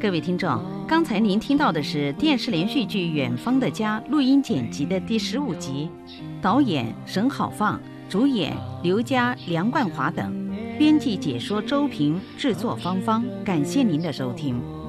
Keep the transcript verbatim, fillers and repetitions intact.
各位听众，刚才您听到的是电视连续剧《远方的家》录音剪辑的第十五集，导演沈好放，主演刘佳、梁冠华等，编辑解说周平，制作芳芳。感谢您的收听。